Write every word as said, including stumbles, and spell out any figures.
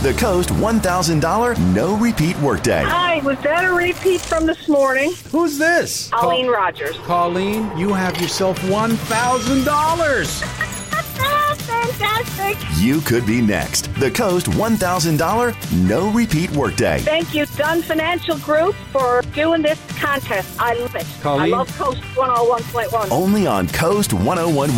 The Coast one thousand dollars no repeat workday. Hi, was that a repeat from this morning? Who's this? Colleen Rogers. Colleen, you have yourself one thousand dollars. Fantastic. You could be next. The Coast one thousand dollars no repeat workday. Thank you, Dunn Financial Group, for doing this contest. I love it. Colleen? I love Coast one oh one point one. Only on Coast one oh one.